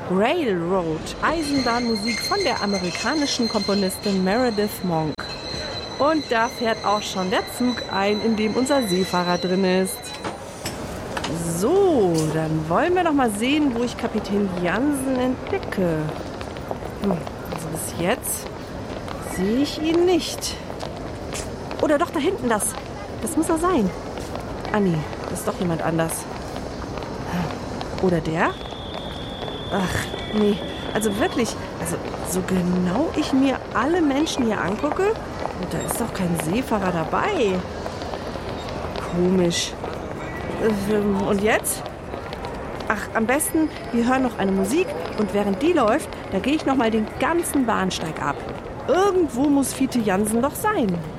Railroad, Eisenbahnmusik von der amerikanischen Komponistin Meredith Monk. Und da fährt auch schon der Zug ein, in dem unser Seefahrer drin ist. So, dann wollen wir doch mal sehen, wo ich Kapitän Jansen entdecke. Also bis jetzt sehe ich ihn nicht. Oder doch da hinten das. Das muss er sein. Ah nee, das ist doch jemand anders. Oder der? Ach, nee. Also wirklich, so genau ich mir alle Menschen hier angucke, da ist doch kein Seefahrer dabei. Komisch. Und jetzt? Ach, am besten, wir hören noch eine Musik und während die läuft, da gehe ich noch mal den ganzen Bahnsteig ab. Irgendwo muss Fiete Jansen doch sein.